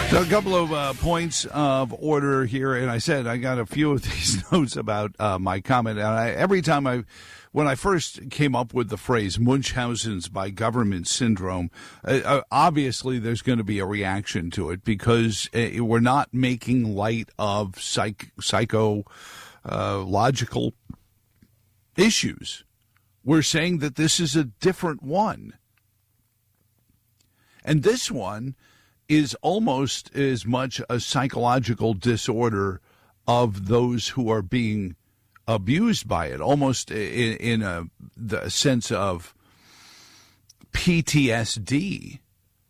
So a couple of points of order here, and I said I got a few of these notes about my comment. And when I first came up with the phrase Munchausen's by government syndrome, obviously there's going to be a reaction to it because we're not making light of psychological issues. We're saying that this is a different one. And this one is almost as much a psychological disorder of those who are being abused by it, almost in the sense of PTSD.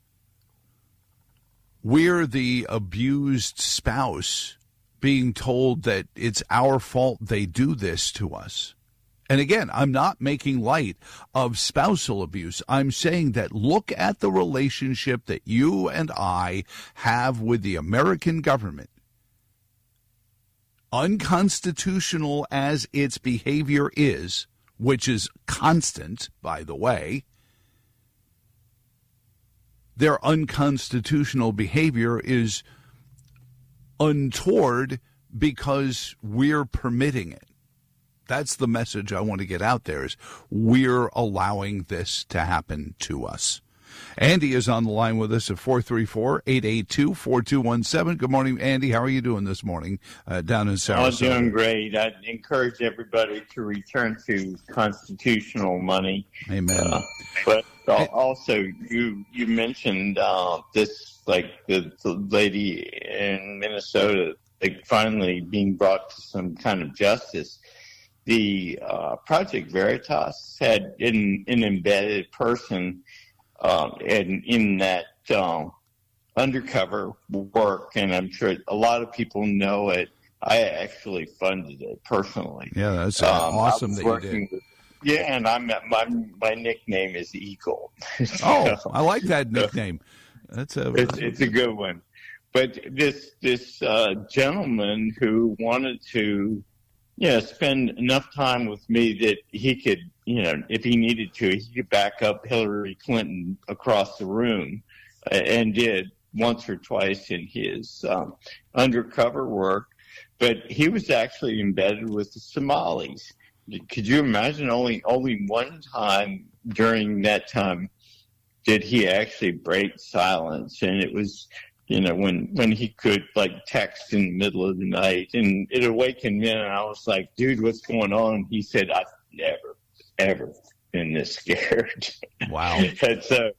We're the abused spouse being told that it's our fault they do this to us. And again, I'm not making light of spousal abuse. I'm saying that look at the relationship that you and I have with the American government. Unconstitutional as its behavior is, which is constant, by the way, their unconstitutional behavior is untoward because we're permitting it. That's the message I want to get out there, is we're allowing this to happen to us. Andy is on the line with us at 434-882-4217. Good morning, Andy. How are you doing this morning down in Sarasota? I'm doing great. I'd encourage everybody to return to constitutional money. Amen. But also, you mentioned this, like the lady in Minnesota, like finally being brought to some kind of justice. The Project Veritas had an embedded person in that undercover work, and I'm sure a lot of people know it. I actually funded it personally. Yeah, that's awesome that you did. Yeah, and my nickname is Eagle. Oh, I like that nickname. It's a good one. But this gentleman who wanted to spend enough time with me that he could, if he needed to, he could back up Hillary Clinton across the room, and did once or twice in his undercover work. But he was actually embedded with the Somalis. Could you imagine? Only one time during that time did he actually break silence, and it was when he could text in the middle of the night, and it awakened me, and I was like, dude, what's going on? He said, I've never, ever been this scared. Wow. And so,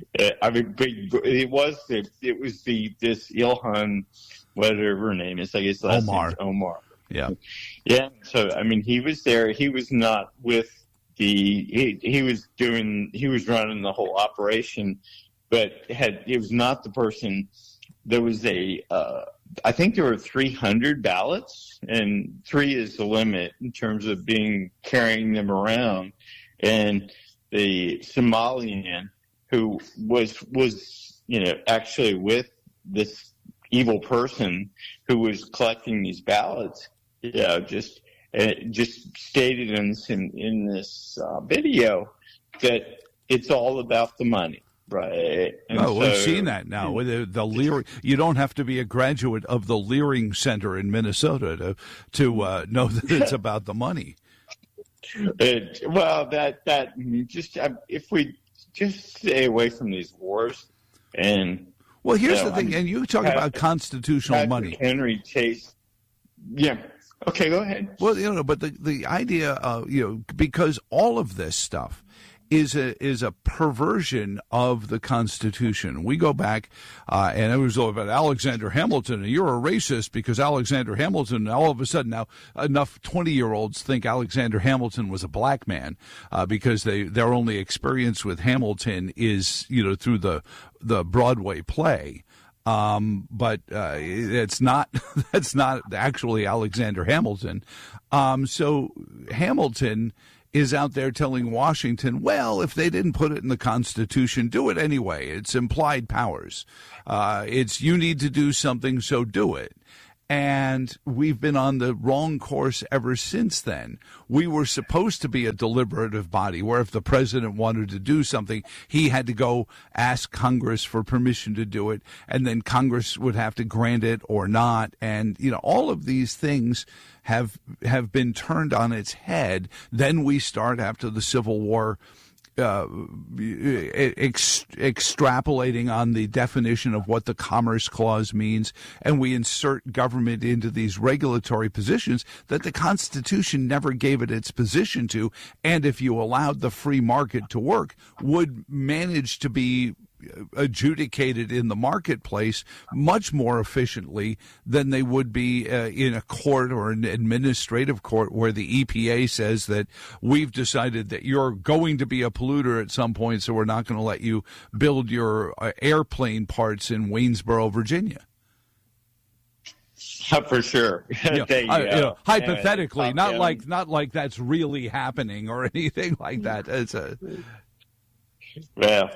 it was this Ilhan, whatever her name is, I guess last name is Omar. Yeah. Yeah. So, he was there. He was not with he was running the whole operation, but it was not the person. There was I think there were 300 ballots, and 3 is the limit in terms of carrying them around. And the Somalian who was actually with this evil person who was collecting these ballots, just stated in this video that it's all about the money. Right. And we've seen that now with the Leering. You don't have to be a graduate of the Leering Center in Minnesota to know that it's about the money. If we just stay away from these wars, and here's the thing, and you talk about constitutional money. Henry Chase. Yeah. Okay, go ahead. Well, but the idea, because all of this stuff is a perversion of the Constitution. We go back, and it was all about Alexander Hamilton, and you're a racist because Alexander Hamilton, all of a sudden now enough 20-year-olds think Alexander Hamilton was a black man because their only experience with Hamilton is, through the Broadway play. But it's not, that's not actually Alexander Hamilton. So Hamilton is out there telling Washington, well, if they didn't put it in the Constitution, do it anyway. It's implied powers. It's you need to do something, so do it. And we've been on the wrong course ever since then. We were supposed to be a deliberative body where if the president wanted to do something, he had to go ask Congress for permission to do it, and then Congress would have to grant it or not. And, all of these things have been turned on its head. Then we start after the Civil War extrapolating on the definition of what the Commerce Clause means, and we insert government into these regulatory positions that the Constitution never gave it its position to, and if you allowed the free market to work, would manage to be adjudicated in the marketplace much more efficiently than they would be in a court or an administrative court where the EPA says that we've decided that you're going to be a polluter at some point, so we're not going to let you build your airplane parts in Waynesboro, Virginia. For sure. Hypothetically, not like that's really happening or anything like that. It's well,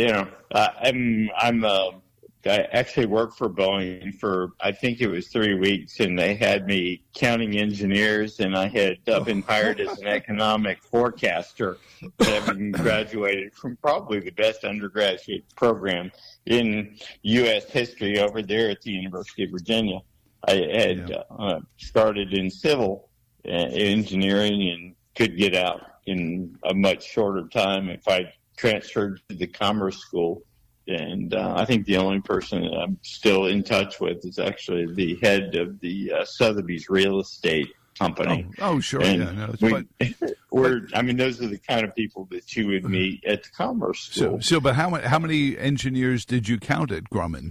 I actually worked for Boeing for, I think it was 3 weeks, and they had me counting engineers, and I had been hired as an economic forecaster, having graduated from probably the best undergraduate program in U.S. history over there at the University of Virginia. I had started in civil engineering and could get out in a much shorter time if I transferred to the Commerce School. And I think the only person that I'm still in touch with is actually the head of the Sotheby's real estate company. Oh sure. And those are the kind of people that you would meet at the Commerce School. So, but how many engineers did you count at Grumman?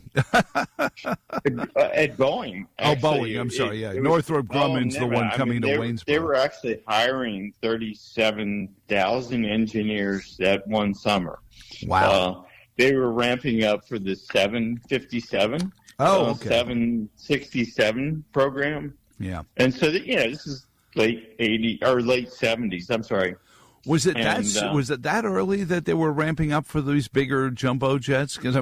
At Boeing. Actually, Boeing. I'm sorry. Northrop Grumman's the one coming to Waynesboro. They were actually hiring 37,000 engineers that one summer. Wow. They were ramping up for the 757. 767 program. Yeah. And so, this is late 80s or late 70s. I'm sorry. Was it that early that they were ramping up for these bigger jumbo jets? Because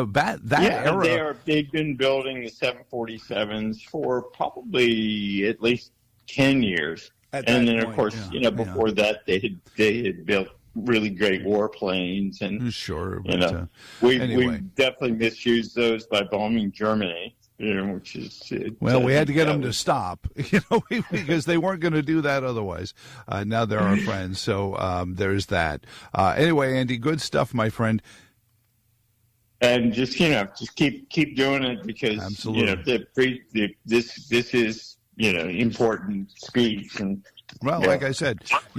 era. They've been building the 747s for probably at least 10 years, and then of course, before that they had built really great warplanes, and sure, we definitely misused those by bombing Germany. Which is we had to get them to stop, because they weren't going to do that otherwise. Now they're our friends, so there's that. Anyway, Andy, good stuff, my friend. And just keep doing it, because absolutely, this is important speech. And like I said,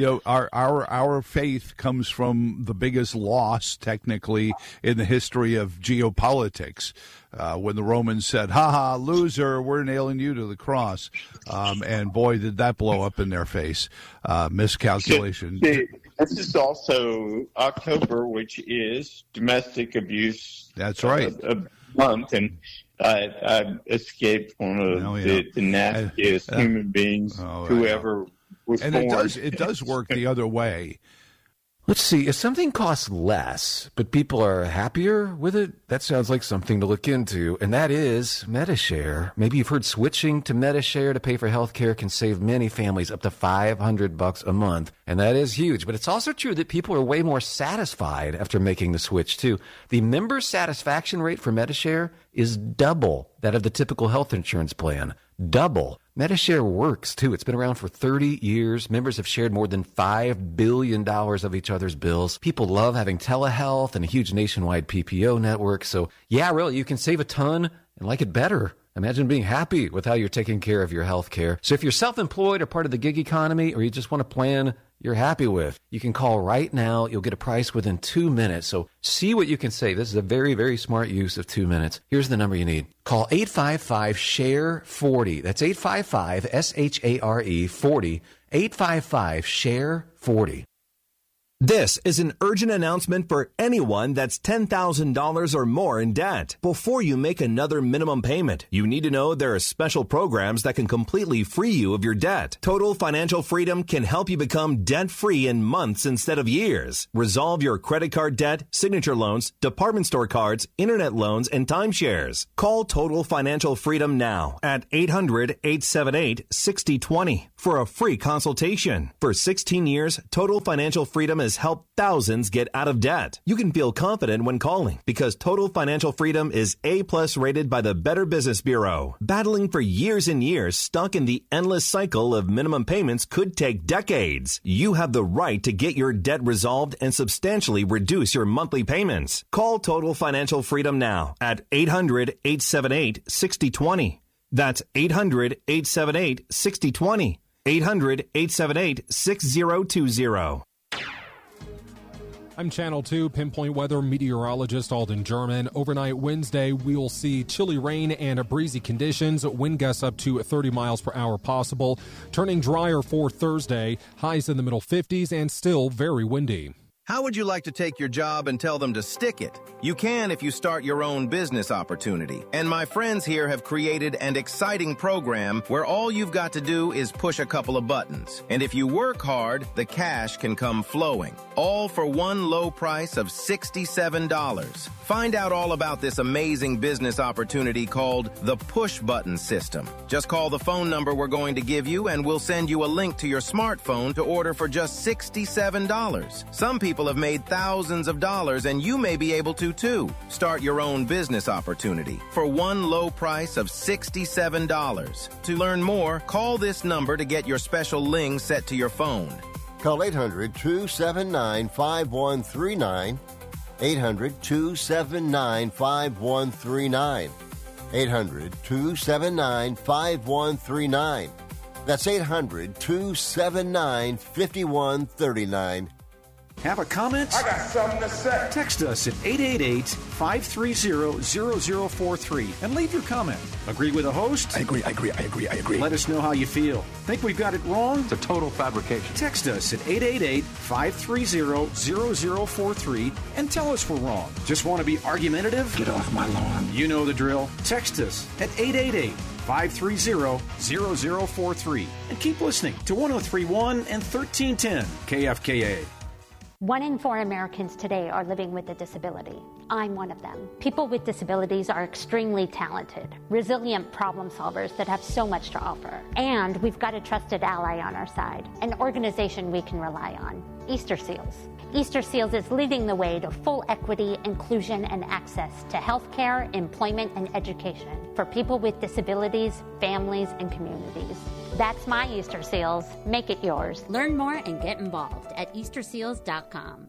our faith comes from the biggest loss technically in the history of geopolitics. When the Romans said, "Ha ha, loser, we're nailing you to the cross," and boy, did that blow up in their face. Miscalculation. This is also October, which is domestic abuse. That's right. Month, and I escaped one of the nastiest human beings who ever was born. It does work the other way. Let's see, if something costs less, but people are happier with it, that sounds like something to look into, and that is Medi-Share. Maybe you've heard switching to Medi-Share to pay for health care can save many families up to $500 a month, and that is huge. But it's also true that people are way more satisfied after making the switch, too. The member satisfaction rate for Medi-Share is double that of the typical health insurance plan. Double. Medi-Share works, too. It's been around for 30 years. Members have shared more than $5 billion of each other's bills. People love having telehealth and a huge nationwide PPO network. So, yeah, really, you can save a ton and like it better. Imagine being happy with how you're taking care of your health care. So if you're self-employed or part of the gig economy, or you just want a plan you're happy with, you can call right now. You'll get a price within 2 minutes. So see what you can save. This is a very, very smart use of 2 minutes. Here's the number you need. Call 855-SHARE-40. That's 855-SHARE-40. 855-SHARE-40. This is an urgent announcement for anyone that's $10,000 or more in debt. Before you make another minimum payment, you need to know there are special programs that can completely free you of your debt. Total Financial Freedom can help you become debt-free in months instead of years. Resolve your credit card debt, signature loans, department store cards, internet loans, and timeshares. Call Total Financial Freedom now at 800-878-6020 for a free consultation. For 16 years, Total Financial Freedom has helped thousands get out of debt. You can feel confident when calling because Total Financial Freedom is A+ rated by the Better Business Bureau. Battling for years and years, stuck in the endless cycle of minimum payments could take decades. You have the right to get your debt resolved and substantially reduce your monthly payments. Call Total Financial Freedom now at 800-878-6020. That's 800-878-6020. 800-878-6020. I'm Channel 2 Pinpoint Weather meteorologist Alden German. Overnight Wednesday, we'll see chilly rain and breezy conditions. Wind gusts up to 30 miles per hour possible. Turning drier for Thursday. Highs in the middle 50s and still very windy. How would you like to take your job and tell them to stick it? You can if you start your own business opportunity. And my friends here have created an exciting program where all you've got to do is push a couple of buttons. And if you work hard, the cash can come flowing. All for one low price of $67. Find out all about this amazing business opportunity called the Push Button System. Just call the phone number we're going to give you and we'll send you a link to your smartphone to order for just $67. Some people have made thousands of dollars and you may be able to too. Start your own business opportunity for one low price of $67. To learn more, call this number to get your special ling set to your phone. Call 800-279-5139. 800-279-5139. 800-279-5139. That's 800-279-5139. Have a comment? I got something to say. Text us at 888-530-0043 and leave your comment. Agree with the host? I agree. Let us know how you feel. Think we've got it wrong? It's a total fabrication. Text us at 888-530-0043 and tell us we're wrong. Just want to be argumentative? Get off my lawn. You know the drill. Text us at 888-530-0043 and keep listening to 103.1 and 1310 KFKA. 1 in 4 Americans today are living with a disability. I'm one of them. People with disabilities are extremely talented, resilient problem solvers that have so much to offer. And we've got a trusted ally on our side, an organization we can rely on, Easter Seals. Easter Seals is leading the way to full equity, inclusion, and access to healthcare, employment, and education for people with disabilities, families, and communities. That's my Easter Seals. Make it yours. Learn more and get involved at easterseals.com.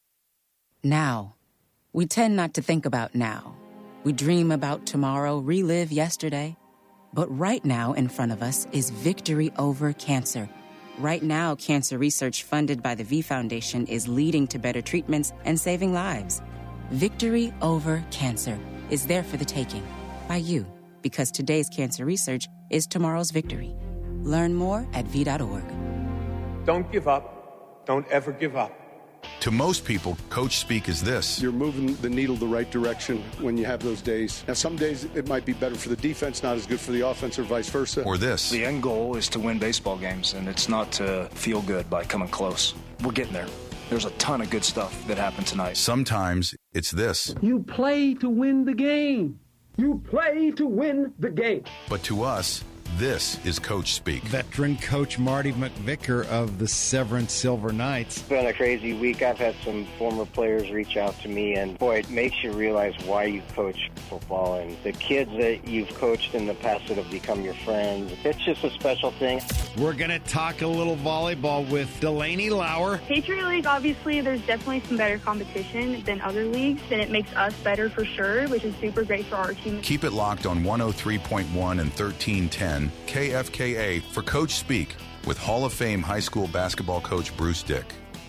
Now. We tend not to think about now. We dream about tomorrow, relive yesterday. But right now in front of us is victory over cancer. Right now, cancer research funded by the V Foundation is leading to better treatments and saving lives. Victory over cancer is there for the taking by you, because today's cancer research is tomorrow's victory. Learn more at v.org. Don't give up. Don't ever give up. To most people, Coach Speak is this. You're moving the needle the right direction when you have those days. Now, some days it might be better for the defense, not as good for the offense, or vice versa. Or this. The end goal is to win baseball games, and it's not to feel good by coming close. We're getting there. There's a ton of good stuff that happened tonight. Sometimes it's this. You play to win the game. You play to win the game. But to us, this is Coach Speak. Veteran coach Marty McVicker of the Severance Silver Knights. It's been a crazy week. I've had some former players reach out to me, and boy, it makes you realize why you coach football and the kids that you've coached in the past that have become your friends. It's just a special thing. We're going to talk a little volleyball with Delaney Lauer. Patriot League, obviously, there's definitely some better competition than other leagues, and it makes us better for sure, which is super great for our team. Keep it locked on 103.1 and 1310 KFKA for Coach Speak with Hall of Fame high school basketball coach Bruce Dick.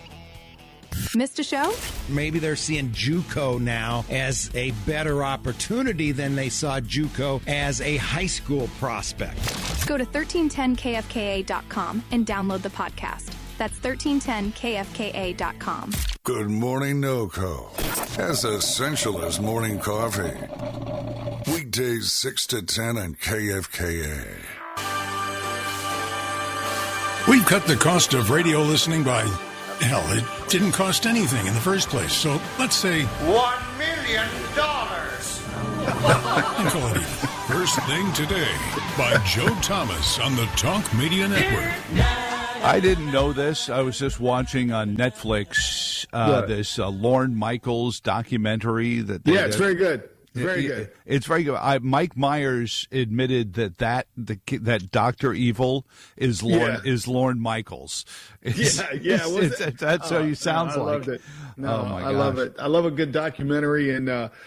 Missed a show? Maybe they're seeing JUCO now as a better opportunity than they saw JUCO as a high school prospect. Go to 1310kfka.com and download the podcast. That's 1310kfka.com. Good morning, NoCo. As essential as morning coffee. Weekdays 6 to 10 on KFKA. We've cut the cost of radio listening by, hell, it didn't cost anything in the first place. So let's say $1 million. And call it even. First Thing Today by Joe Thomas on the Talk Media Network. I didn't know this. I was just watching on Netflix this Lorne Michaels documentary. It's very good. Very good. It's very good. Mike Myers admitted that Dr. Evil is Lorne Michaels. That's how he sounds like. I loved it. I love it. I love a good documentary and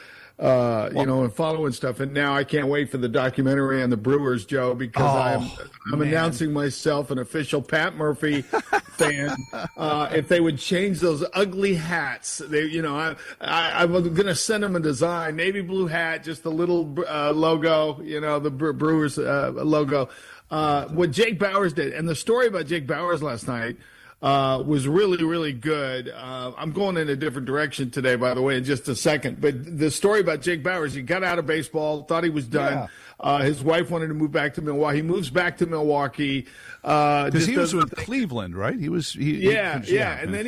and following stuff. And now I can't wait for the documentary on the Brewers, Joe, because I'm announcing myself an official Pat Murphy fan. If they would change those ugly hats, I'm going to send them a design, navy blue hat, just a little logo, the Brewers logo. What Jake Bauers did, and the story about Jake Bauers last night was really, really good. I'm going in a different direction today, by the way, in just a second. But the story about Jake Bauers, he got out of baseball, thought he was done. Yeah. His wife wanted to move back to Milwaukee. He moves back to Milwaukee. Because he was with Cleveland, right? He was. And then he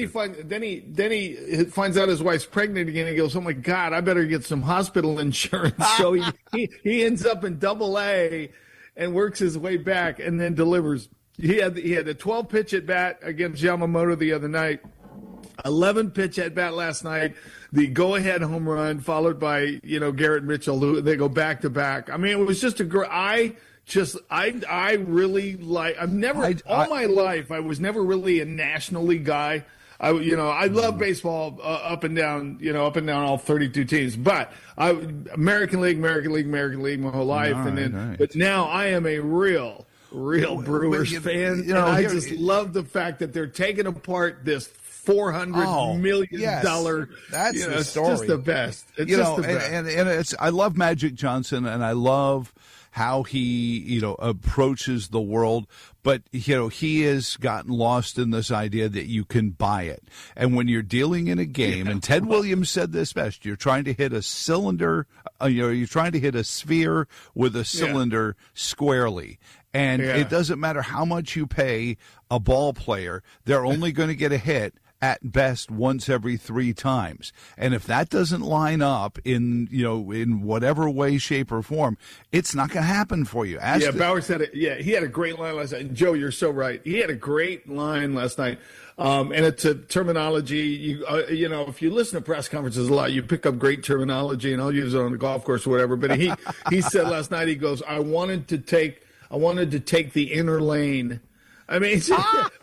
finds out his wife's pregnant again. He goes, "Oh my God, I better get some hospital insurance." So he ends up in Double-A and works his way back, and then delivers. He had a 12-pitch at bat against Yamamoto the other night, 11-pitch at bat last night, the go-ahead home run followed by Garrett Mitchell. Who they go back to back. I mean, it was just a great. I really like. My life I was never really a National League guy. I love baseball up and down all 32 teams, but American League my whole life, but now I am a real Brewers fan, and I just love the fact that they're taking apart this $400 million. That's the story. It's just the best. It's just the best. And it's. I love Magic Johnson, and I love how he approaches the world. But he has gotten lost in this idea that you can buy it, and when you're dealing in a game, and Ted Williams said this best: you're trying to hit a cylinder. You're trying to hit a sphere with a cylinder squarely. And it doesn't matter how much you pay a ball player, they're only going to get a hit at best once every 3 times. And if that doesn't line up in whatever way, shape, or form, it's not going to happen for you. Bauer said it. Yeah, he had a great line last night. Joe, you're so right. He had a great line last night. And it's a terminology, if you listen to press conferences a lot, you pick up great terminology, and I'll use it on the golf course or whatever. But he said last night, he goes, I wanted to take the inner lane. I mean, it's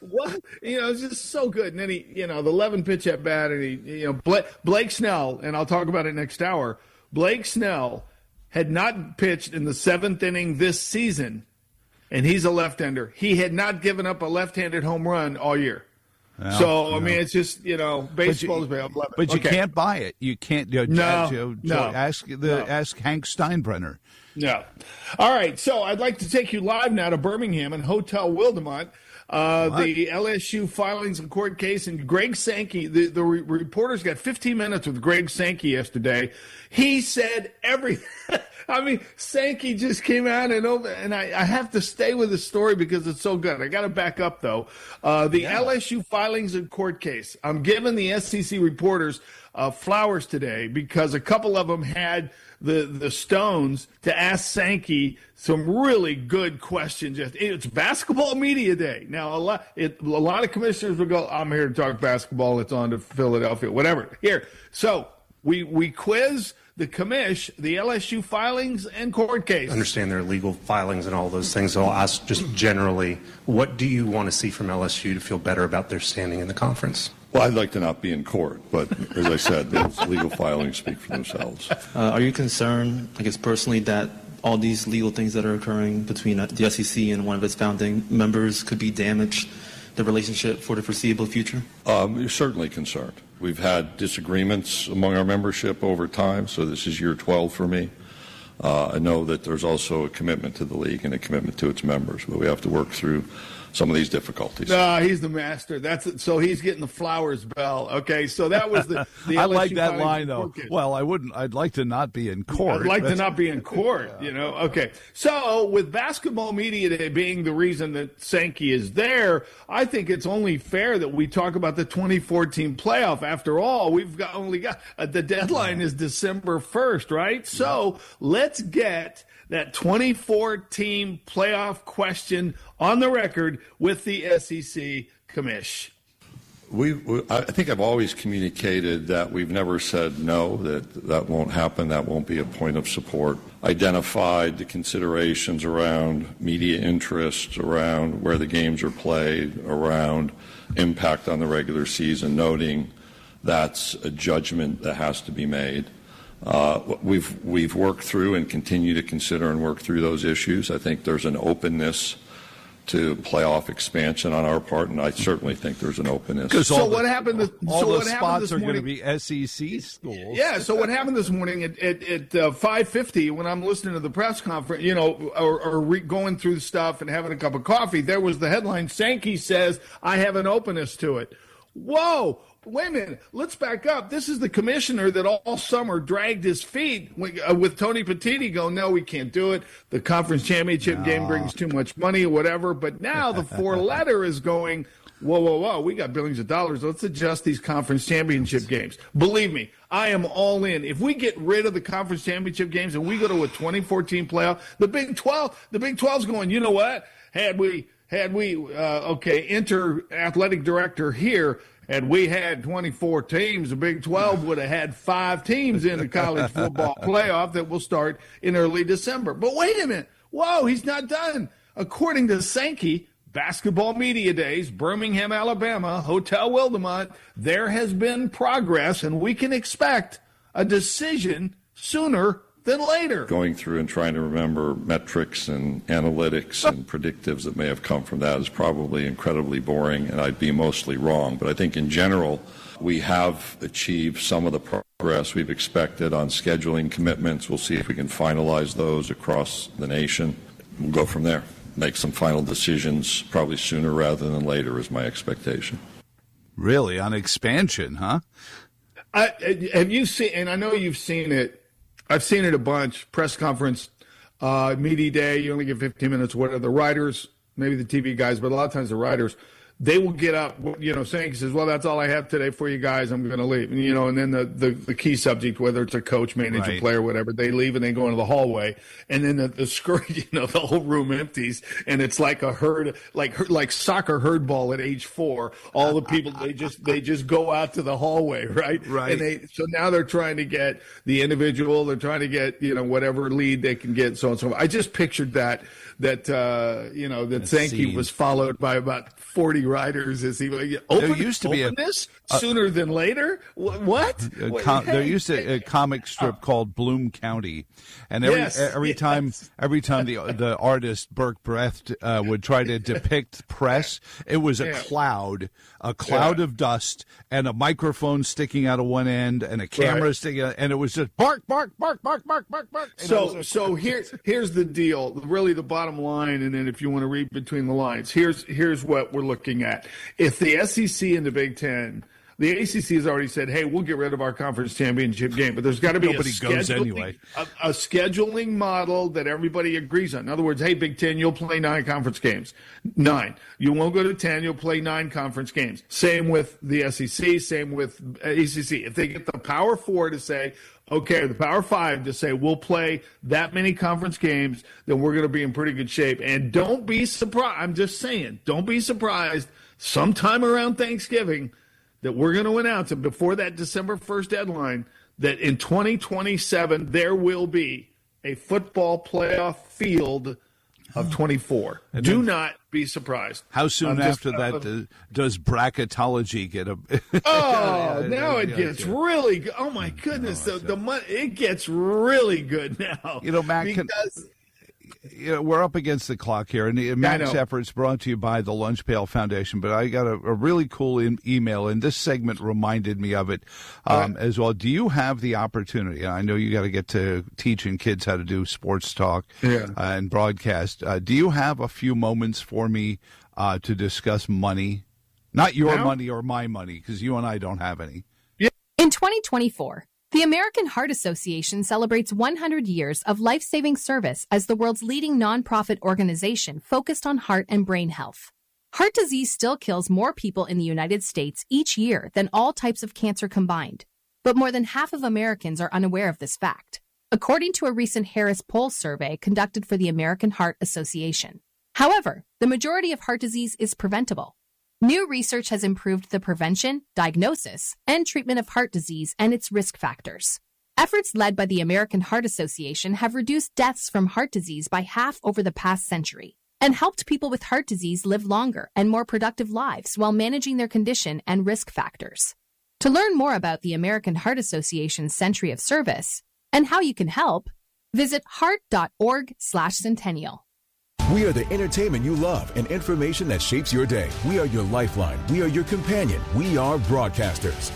just so good. And then the 11-pitch at bat, and Blake Snell, and I'll talk about it next hour. Blake Snell had not pitched in the 7th inning this season, and he's a left-hander. He had not given up a left-handed home run all year. I mean, it's just, baseball is bad. But you can't buy it. You can't. No. Ask Hank Steinbrenner. No. All right. So I'd like to take you live now to Birmingham and Hotel Wildemont. The LSU filings and court case, and Greg Sankey, the reporters got 15 minutes with Greg Sankey yesterday. He said everything. I mean, Sankey just came out and I have to stay with the story because it's so good. I got to back up, though. LSU filings and court case. I'm giving the SEC reporters flowers today because a couple of them had the stones to ask Sankey some really good questions. It's basketball media day. Now, a lot of commissioners will go, I'm here to talk basketball. It's on to Philadelphia, whatever. Here. So we quiz the commish, the LSU filings and court case. I understand there are legal filings and all those things. So I'll ask just generally, what do you want to see from LSU to feel better about their standing in the conference? Well, I'd like to not be in court, but as I said, those legal filings speak for themselves. Are you concerned, I guess personally, that all these legal things that are occurring between the SEC and one of its founding members could be damaged, the relationship for the foreseeable future? You're certainly concerned. We've had disagreements among our membership over time, so this is year 12 for me. I know that there's also a commitment to the league and a commitment to its members, but we have to work through some of these difficulties. No, he's the master. So he's getting the flowers bell. Okay, so that was the I like that line, though. Well, I'd like to not be in court. I'd like to not be in court, Okay, so with Basketball Media Day being the reason that Sankey is there, I think it's only fair that we talk about the 2014 playoff. After all, we've only got the deadline is December 1st, right? So let's get that 2014 playoff question on the record with the SEC commish. I think I've always communicated that we've never said no, that won't happen, that won't be a point of support. Identified the considerations around media interests, around where the games are played, around impact on the regular season, noting that's a judgment that has to be made. We've worked through and continue to consider and work through those issues. I think there's an openness to playoff expansion on our part, and I certainly think there's an openness. So what happened? All the spots are going to be SEC schools. Yeah. So what happened this morning at 5:50 when I'm listening to the press conference, or going through stuff and having a cup of coffee, there was the headline: Sankey says I have an openness to it. Whoa. Wait a minute. Let's back up. This is the commissioner that all summer dragged his feet with Tony Petitti going, no, we can't do it. The conference championship game brings too much money or whatever. But now the four-letter is going, whoa. We got billions of dollars. Let's adjust these conference championship games. Believe me, I am all in. If we get rid of the conference championship games and we go to a 2014 playoff, the Big 12's going, you know what? Had we enter athletic director here, and we had 24 teams, the Big 12 would have had 5 teams in the college football playoff that will start in early December. But wait a minute. Whoa, he's not done. According to Sankey, Basketball Media Days, Birmingham, Alabama, Hotel Wildemont, there has been progress, and we can expect a decision sooner than later. Going through and trying to remember metrics and analytics and predictives that may have come from that is probably incredibly boring, and I'd be mostly wrong. But I think in general, we have achieved some of the progress we've expected on scheduling commitments. We'll see if we can finalize those across the nation. We'll go from there. Make some final decisions probably sooner rather than later is my expectation. Really? On expansion, huh? Have you seen, and I know you've seen it, I've seen it a bunch, press conference, media day, you only get 15 minutes, whatever. The writers, maybe the TV guys, but a lot of times the writers, they will get up, Sankey says, well, that's all I have today for you guys. I'm going to leave. And then the key subject, whether it's a coach, manager, player, whatever, they leave and they go into the hallway. And then the screen, the whole room empties. And it's like a herd, like soccer herd ball at age 4. All the people, they just go out to the hallway, right? Right. And so now they're trying to get the individual, they're trying to get, whatever lead they can get, so on and so forth. I just pictured that Sankey was followed by about 40 riders as he openness sooner than later. What? There used to be a comic strip called Bloom County, and every time the artist Burke Brecht would try to depict press, it was a cloud of dust and a microphone sticking out of one end and a camera sticking out, and it was just bark. So here's the deal, really the bottom line, and then if you want to read between the lines, here's what we're looking at. If the SEC and the Big Ten, the ACC has already said, hey, we'll get rid of our conference championship game, but there's got to be a scheduling model that everybody agrees on. In other words, hey, Big Ten, you'll play 9 conference games. 9. You won't go to 10, you'll play 9 conference games. Same with the SEC, same with ACC. If they get the Power 4 to say, okay, the Power 5 to say we'll play that many conference games, then we're going to be in pretty good shape. And don't be surprised. I'm just saying, don't be surprised sometime around Thanksgiving that we're going to announce it before that December 1st deadline that in 2027 there will be a football playoff field of 24. Do not be surprised. How soon after that does bracketology get a? Now it gets really good. Oh my goodness, it gets really good now. Matt, we're up against the clock here, and Matt's efforts brought to you by the Lunch Pail Foundation. But I got a really cool email, and this segment reminded me of it as well. Do you have the opportunity? I know you got to get to teaching kids how to do sports talk and broadcast. Do you have a few moments for me to discuss money? Not your money or my money, because you and I don't have any. In 2024, the American Heart Association celebrates 100 years of life-saving service as the world's leading nonprofit organization focused on heart and brain health. Heart disease still kills more people in the United States each year than all types of cancer combined, but more than half of Americans are unaware of this fact, according to a recent Harris Poll survey conducted for the American Heart Association. However, the majority of heart disease is preventable. New research has improved the prevention, diagnosis, and treatment of heart disease and its risk factors. Efforts led by the American Heart Association have reduced deaths from heart disease by half over the past century and helped people with heart disease live longer and more productive lives while managing their condition and risk factors. To learn more about the American Heart Association's Century of Service and how you can help, visit heart.org/centennial. We are the entertainment you love and information that shapes your day. We are your lifeline. We are your companion. We are broadcasters.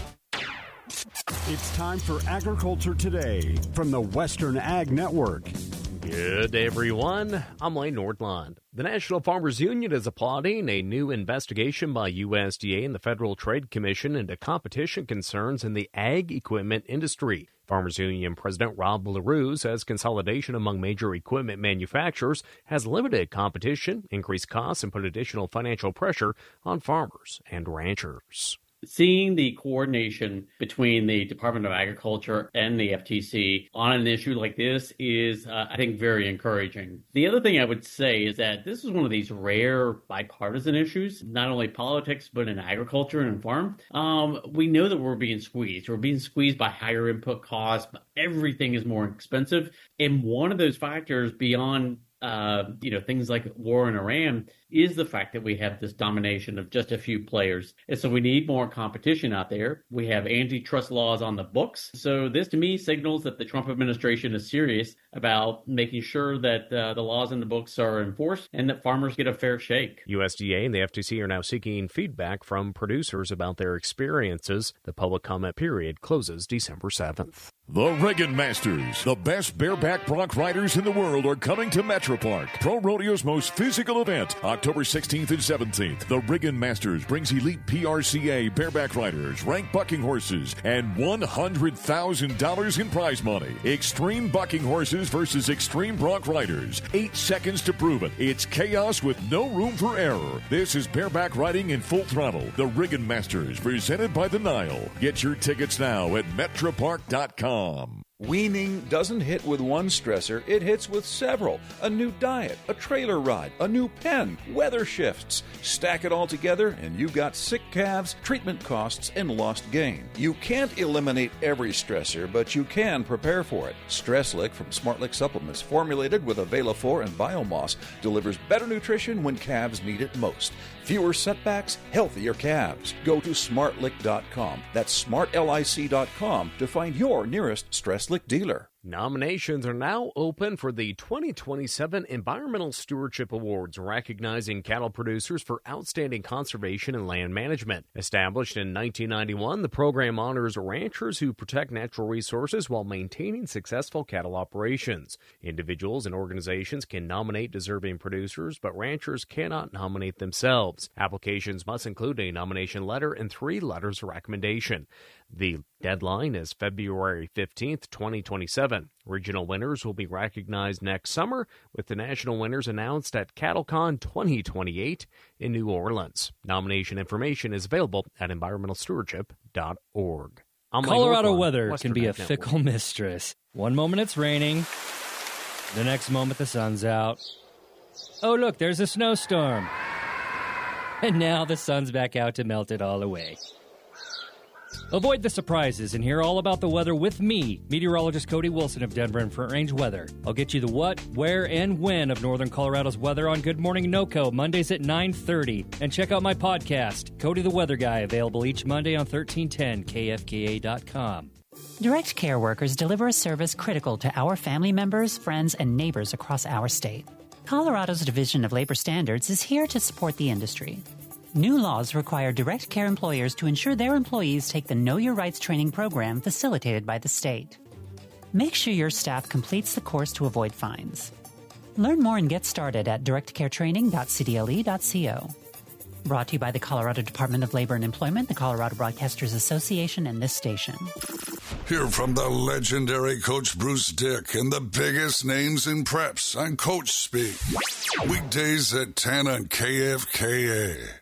It's time for Agriculture Today from the Western Ag Network. Good day, everyone. I'm Lane Nordlund. The National Farmers Union is applauding a new investigation by USDA and the Federal Trade Commission into competition concerns in the ag equipment industry. Farmers Union President Rob LaRue says consolidation among major equipment manufacturers has limited competition, increased costs, and put additional financial pressure on farmers and ranchers. Seeing the coordination between the Department of Agriculture and the FTC on an issue like this is, I think, very encouraging. The other thing I would say is that this is one of these rare bipartisan issues, not only politics, but in agriculture and farm. We know that we're being squeezed. We're being squeezed by higher input costs. Everything is more expensive. And one of those factors beyond things like war in Iran is the fact that we have this domination of just a few players. And so we need more competition out there. We have antitrust laws on the books. So this, to me, signals that the Trump administration is serious about making sure that the laws in the books are enforced and that farmers get a fair shake. USDA and the FTC are now seeking feedback from producers about their experiences. The public comment period closes December 7th. The Riggin Masters, the best bareback bronc riders in the world, are coming to Metropark, Pro Rodeo's most physical event, October 16th and 17th. The Riggin Masters brings elite PRCA bareback riders, ranked bucking horses, and $100,000 in prize money. Extreme bucking horses versus extreme bronc riders. 8 seconds to prove it. It's chaos with no room for error. This is bareback riding in full throttle. The Riggin Masters, presented by the Nile. Get your tickets now at metropark.com. Weaning doesn't hit with one stressor, it hits with several. A new diet, a trailer ride, a new pen, weather shifts. Stack it all together and you've got sick calves, treatment costs, and lost gain. You can't eliminate every stressor, but you can prepare for it. StressLick from SmartLick Supplements, formulated with Avelafor and Biomoss, delivers better nutrition when calves need it most. Fewer setbacks, healthier calves. Go to smartlick.com. That's smartlic.com to find your nearest StressLick dealer. Nominations are now open for the 2027 Environmental Stewardship Awards, recognizing cattle producers for outstanding conservation and land management. Established in 1991, the program honors ranchers who protect natural resources while maintaining successful cattle operations. Individuals and organizations can nominate deserving producers, but ranchers cannot nominate themselves. Applications must include a nomination letter and 3 letters of recommendation. The deadline is February 15th, 2027. Regional winners will be recognized next summer, with the national winners announced at CattleCon 2028 in New Orleans. Nomination information is available at environmentalstewardship.org. Colorado weather can be a fickle mistress. One moment it's raining, the next moment the sun's out. Oh, look, there's a snowstorm. And now the sun's back out to melt it all away. Avoid the surprises and hear all about the weather with me, meteorologist Cody Wilson of Denver and Front Range Weather. I'll get you the what, where, and when of Northern Colorado's weather on Good Morning NoCo, Mondays at 9:30. And check out my podcast, Cody the Weather Guy, available each Monday on 1310kfka.com. Direct Care workers deliver a service critical to our family members, friends, and neighbors across our state. Colorado's Division of Labor Standards is here to support the industry. New laws require direct care employers to ensure their employees take the Know Your Rights training program facilitated by the state. Make sure your staff completes the course to avoid fines. Learn more and get started at directcaretraining.cdle.co. Brought to you by the Colorado Department of Labor and Employment, the Colorado Broadcasters Association, and this station. Hear from the legendary Coach Bruce Dick and the biggest names in preps on Coach Speak. Weekdays at 10 on KFKA.